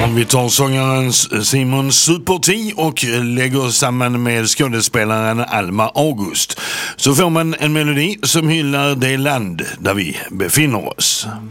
Om vi tar sångaren Simon Super-T och lägger samman med skådespelaren Alma August, så får man en melodi som hyllar det land där vi befinner oss.